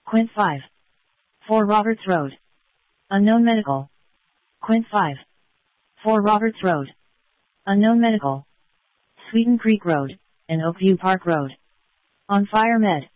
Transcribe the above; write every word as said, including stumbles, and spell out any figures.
Quint five. four Roberts Road. Unknown Medical. Quint five. four Roberts Road. Unknown Medical. Sweeten Creek Road, and Oakview Park Road. On Fire Med.